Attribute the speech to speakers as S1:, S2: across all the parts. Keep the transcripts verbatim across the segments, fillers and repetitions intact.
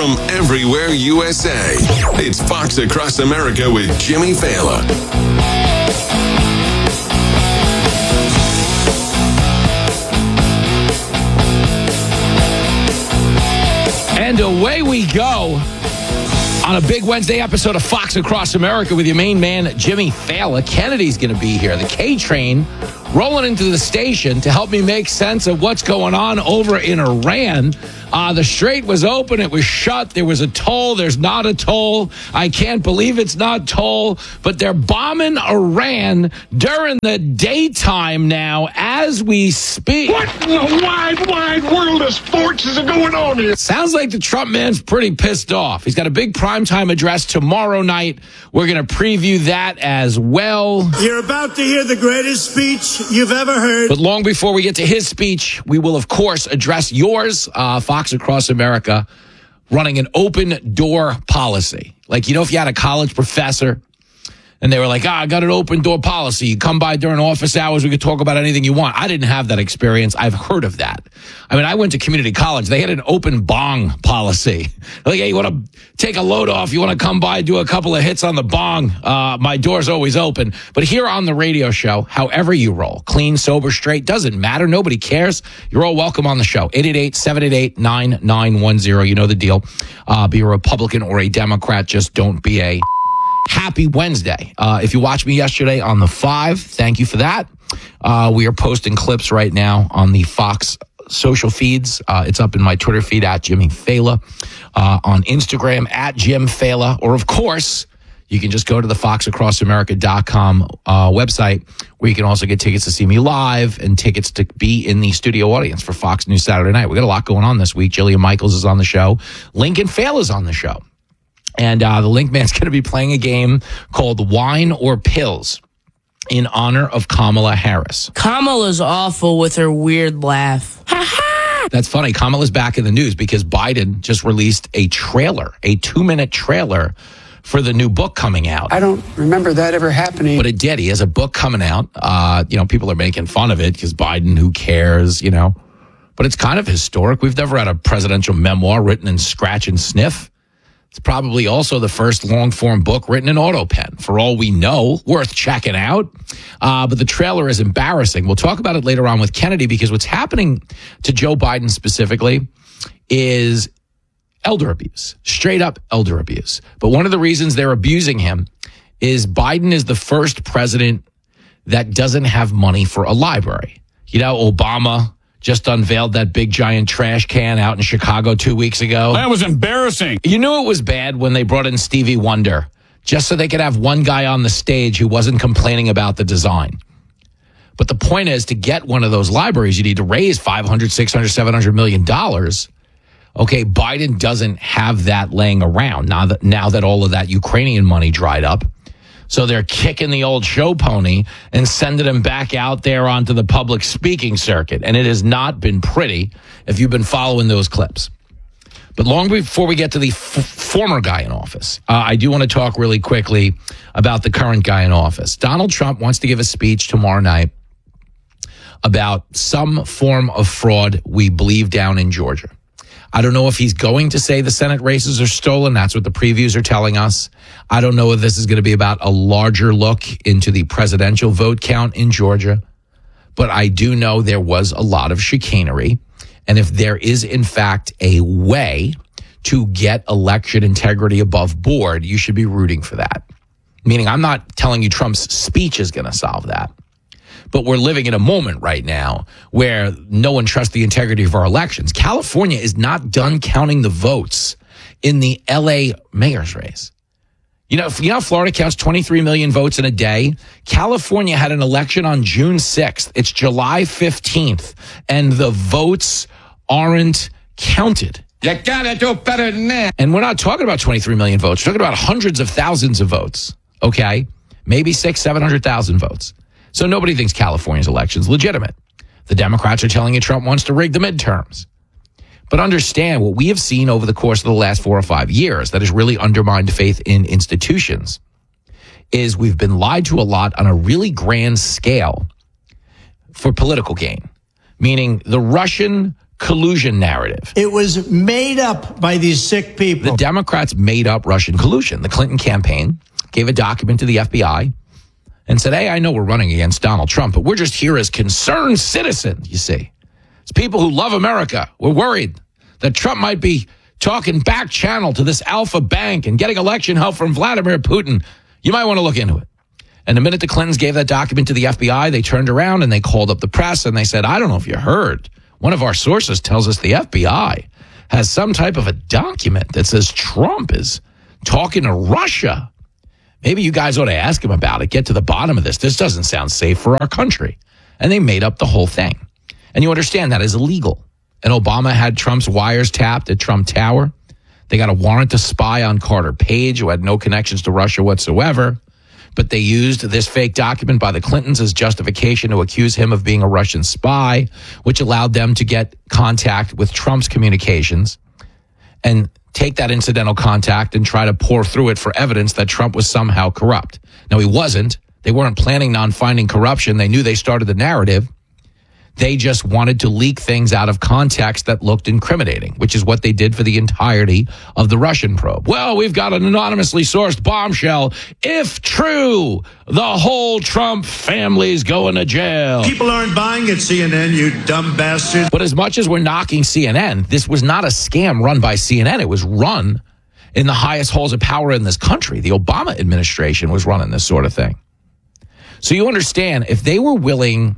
S1: from everywhere U S A. It's Fox Across America with Jimmy Failla.
S2: And away we go on a big Wednesday episode of Fox Across America with your main man, Jimmy Failla. Kennedy's going to be here. The K-Train rolling into the station to help me make sense of what's going on over in Iran. Uh, the Strait was open. It was shut. There was a toll. There's not a toll. I can't believe it's not toll. But they're bombing Iran during the daytime now as we speak.
S3: What in the wide, wide world of sports is going on here?
S2: Sounds like the Trump man's pretty pissed off. He's got a big primetime address tomorrow night. We're going to preview that as well.
S4: You're about to hear the greatest speech you've ever heard.
S2: But long before we get to his speech, we will, of course, address yours, uh, Fox Across America, running an open door policy. Like, you know, if you had a college professor and they were like, ah, I got an open door policy. You come by during office hours. We could talk about anything you want. I didn't have that experience. I've heard of that. I mean, I went to community college. They had an open bong policy. Like, hey, you want to take a load off? You want to come by, do a couple of hits on the bong? Uh, my door's always open. But here on the radio show, however you roll, clean, sober, straight, doesn't matter. Nobody cares. You're all welcome on the show. eight eight eight, seven eight eight, nine nine one zero. You know the deal. Uh, be a Republican or a Democrat. Just don't be a... Happy Wednesday. Uh, if you watched me yesterday on the five, thank you for that. Uh, we are posting clips right now on the Fox social feeds. Uh, it's up in my Twitter feed at Jimmy Failla, uh, on Instagram at Jim Failla, or of course, you can just go to the fox across america dot com uh, website where you can also get tickets to see me live and tickets to be in the studio audience for Fox News Saturday Night. We got a lot going on this week. Jillian Michaels is on the show. Lincoln Failla is on the show. And uh, the Link Man's going to be playing a game called Wine or Pills in honor of Kamala Harris.
S5: Kamala's awful with her weird laugh.
S2: That's funny. Kamala's back in the news because Biden just released a trailer, a two-minute trailer for the new book coming out.
S6: I don't remember that ever happening.
S2: But it did. He has a book coming out. Uh, you know, people are making fun of it because Biden, who cares, you know. But it's kind of historic. We've never had a presidential memoir written in scratch and sniff. It's probably also the first long-form book written in AutoPen. For all we know, worth checking out. Uh, but the trailer is embarrassing. We'll talk about it later on with Kennedy because what's happening to Joe Biden specifically is elder abuse, straight up elder abuse. But one of the reasons they're abusing him is Biden is the first president that doesn't have money for a library. You know, Obama just unveiled that big giant trash can out in Chicago two weeks ago.
S3: That was embarrassing.
S2: You knew it was bad when they brought in Stevie Wonder, just so they could have one guy on the stage who wasn't complaining about the design. But the point is, to get one of those libraries, you need to raise five hundred, six hundred, seven hundred million dollars. Okay, Biden doesn't have that laying around now that, now that all of that Ukrainian money dried up. So they're kicking the old show pony and sending him back out there onto the public speaking circuit. And it has not been pretty if you've been following those clips. But long before we get to the f- former guy in office, uh, I do want to talk really quickly about the current guy in office. Donald Trump wants to give a speech tomorrow night about some form of fraud we believe down in Georgia. I don't know if he's going to say the Senate races are stolen. That's what the previews are telling us. I don't know if this is going to be about a larger look into the presidential vote count in Georgia. But I do know there was a lot of chicanery. And if there is, in fact, a way to get election integrity above board, you should be rooting for that. Meaning, I'm not telling you Trump's speech is going to solve that. But we're living in a moment right now where no one trusts the integrity of our elections. California is not done counting the votes in the L A mayor's race. You know, you know, Florida counts twenty-three million votes in a day. California had an election on June sixth. It's July fifteenth, and the votes aren't counted.
S3: You gotta do better than that.
S2: And we're not talking about twenty-three million votes. We're talking about hundreds of thousands of votes. Okay, maybe six, seven hundred thousand votes. So nobody thinks California's election's legitimate. The Democrats are telling you Trump wants to rig the midterms. But understand what we have seen over the course of the last four or five years that has really undermined faith in institutions is we've been lied to a lot on a really grand scale for political gain. Meaning the Russian collusion narrative.
S4: It was made up by these sick people.
S2: The Democrats made up Russian collusion. The Clinton campaign gave a document to the F B I and said, hey, I know we're running against Donald Trump, but we're just here as concerned citizens, you see. It's people who love America. We're worried that Trump might be talking back channel to this Alpha Bank and getting election help from Vladimir Putin. You might want to look into it. And the minute the Clintons gave that document to the F B I, they turned around and they called up the press and they said, I don't know if you heard. One of our sources tells us the F B I has some type of a document that says Trump is talking to Russia. Maybe you guys ought to ask him about it. Get to the bottom of this. This doesn't sound safe for our country. And they made up the whole thing. And you understand that is illegal. And Obama had Trump's wires tapped at Trump Tower. They got a warrant to spy on Carter Page, who had no connections to Russia whatsoever. But they used this fake document by the Clintons as justification to accuse him of being a Russian spy, which allowed them to get contact with Trump's communications and take that incidental contact and try to pour through it for evidence that Trump was somehow corrupt. Now, he wasn't. They weren't planning on finding corruption. They knew they started the narrative. They just wanted to leak things out of context that looked incriminating, which is what they did for the entirety of the Russian probe. Well, we've got an anonymously sourced bombshell. If true, the whole Trump family's going to jail.
S4: People aren't buying at C N N, you dumb bastards.
S2: But as much as we're knocking C N N, this was not a scam run by C N N. It was run in the highest halls of power in this country. The Obama administration was running this sort of thing. So you understand, if they were willing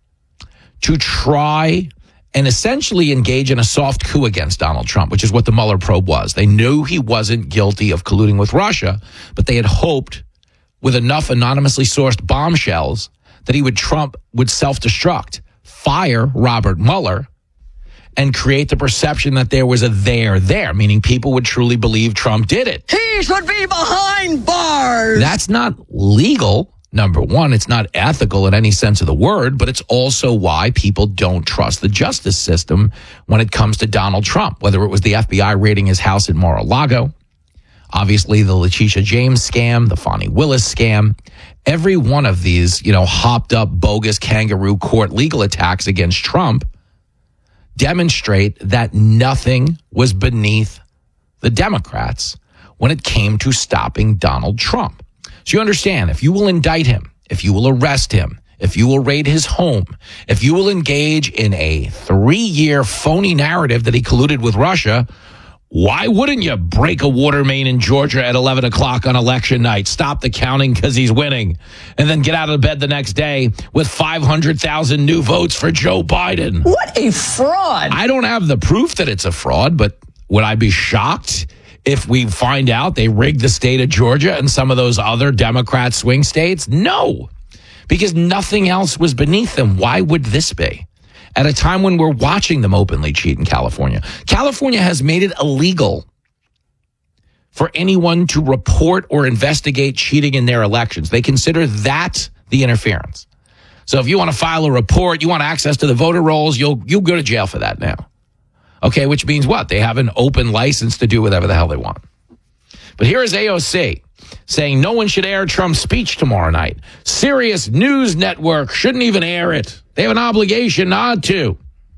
S2: to try and essentially engage in a soft coup against Donald Trump, which is what the Mueller probe was. They knew he wasn't guilty of colluding with Russia, but they had hoped with enough anonymously sourced bombshells that he would Trump would self-destruct, fire Robert Mueller, and create the perception that there was a there there, meaning people would truly believe Trump did it.
S5: He should be behind bars.
S2: That's not legal. Number one, it's not ethical in any sense of the word, but it's also why people don't trust the justice system when it comes to Donald Trump, whether it was the F B I raiding his house in Mar-a-Lago, obviously the Letitia James scam, the Fonnie Willis scam. Every one of these, you know, hopped up bogus kangaroo court legal attacks against Trump demonstrate that nothing was beneath the Democrats when it came to stopping Donald Trump. So you understand, if you will indict him, if you will arrest him, if you will raid his home, if you will engage in a three-year phony narrative that he colluded with Russia, why wouldn't you break a water main in Georgia at eleven o'clock on election night, stop the counting because he's winning, and then get out of bed the next day with five hundred thousand new votes for Joe Biden?
S5: What a fraud.
S2: I don't have the proof that it's a fraud, but would I be shocked if we find out they rigged the state of Georgia and some of those other Democrat swing states? No, because nothing else was beneath them. Why would this be? At a time when we're watching them openly cheat in California. California has made it illegal for anyone to report or investigate cheating in their elections. They consider that the interference. So if you want to file a report, you want access to the voter rolls, you'll you'll go to jail for that now. Okay, which means what? They have an open license to do whatever the hell they want. But here is A O C saying no one should air Trump's speech tomorrow night. Sirius News Network shouldn't even air it. They have an obligation not to.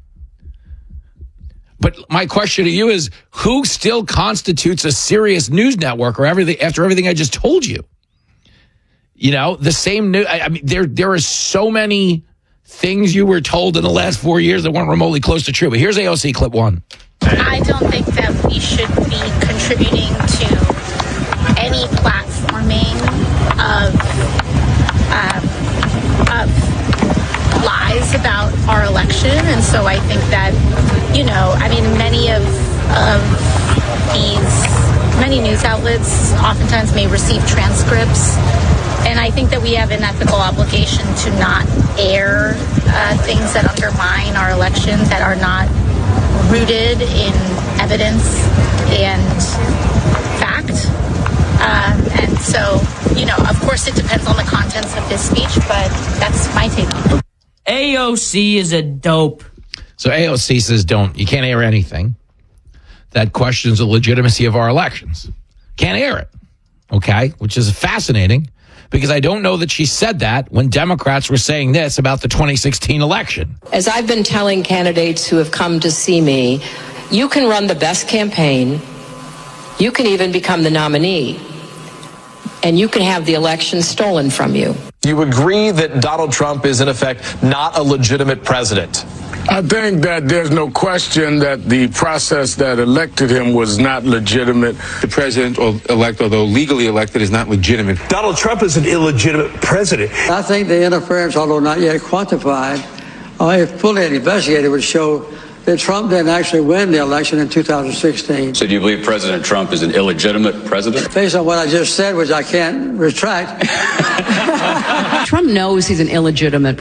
S2: But my question to you is, who still constitutes a Sirius News Network or everything after everything I just told you? You know, the same new. I mean, there there are so many things you were told in the last four years that weren't remotely close to true. But here's A O C clip one.
S7: I don't think that we should be contributing to any platforming of, um, of lies about our election. And so I think that, you know, I mean, many of, of these, many news outlets oftentimes may receive transcripts. And I think that we have an ethical obligation to not air uh, things that undermine our election, that are not rooted in evidence and fact. Uh, and so, you know, of course, it depends on the contents of his speech, but that's my take on it.
S5: A O C is a dope.
S2: So A O C says don't, you can't air anything that questions the legitimacy of our elections. Can't air it. Okay, which is fascinating. because I don't know that she said that when Democrats were saying this about the twenty sixteen election.
S8: As I've been telling candidates who have come to see me, you can run the best campaign, you can even become the nominee, and you can have the election stolen from you.
S9: You agree that Donald Trump is, in effect, not a legitimate president?
S3: I think that there's no question that the process that elected him was not legitimate.
S10: The president-elect, although legally elected, is not legitimate.
S11: Donald Trump is an illegitimate president.
S6: I think the interference, although not yet quantified, uh, if fully investigated, would show that Trump didn't actually win the election in two thousand sixteen.
S12: So do you believe President Trump is an illegitimate president?
S6: Based on what I just said, which I can't retract.
S13: Trump knows he's an illegitimate